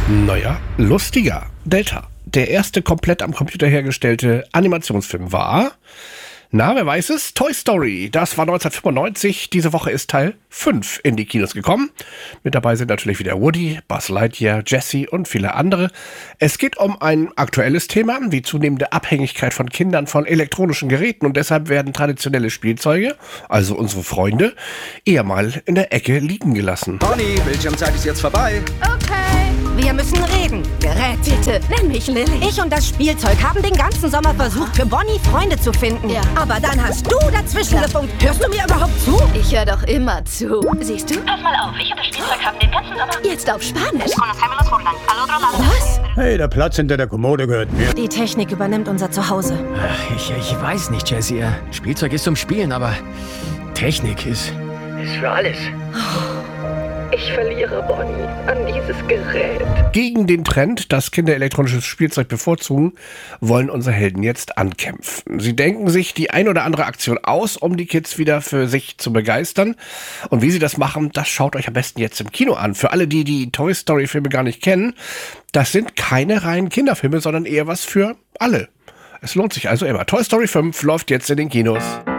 Neuer, lustiger. Delta. Der erste komplett am Computer hergestellte Animationsfilm war... Na, wer weiß es? Toy Story. Das war 1995. Diese Woche ist Teil 5 in die Kinos gekommen. Mit dabei sind natürlich wieder Woody, Buzz Lightyear, Jessie und viele andere. Es geht um ein aktuelles Thema, die zunehmende Abhängigkeit von Kindern von elektronischen Geräten. Und deshalb werden traditionelle Spielzeuge, also unsere Freunde, eher mal in der Ecke liegen gelassen. Bonnie, Bildschirmzeit ist jetzt vorbei. Okay, wir müssen reden. Gerät, bitte, nenn mich Lilly. Ich und das Spielzeug haben den ganzen Sommer versucht, für Bonnie Freunde zu finden. Ja. Aber dann hast du dazwischen gefunkt. Hörst du mir überhaupt zu? Ich höre doch immer zu. Siehst du? Pass mal auf, ich und das Spielzeug haben den ganzen Sommer... Jetzt auf Spanisch. Was? Hey, der Platz hinter der Kommode gehört mir. Die Technik übernimmt unser Zuhause. Ich weiß nicht, Jessie. Spielzeug ist zum Spielen, aber Technik ist für alles. Ich verliere Bonnie an dieses Gerät. Gegen den Trend, dass Kinder elektronisches Spielzeug bevorzugen, wollen unsere Helden jetzt ankämpfen. Sie denken sich die ein oder andere Aktion aus, um die Kids wieder für sich zu begeistern. Und wie sie das machen, das schaut euch am besten jetzt im Kino an. Für alle, die die Toy Story Filme gar nicht kennen, das sind keine reinen Kinderfilme, sondern eher was für alle. Es lohnt sich also immer. Toy Story 5 läuft jetzt in den Kinos.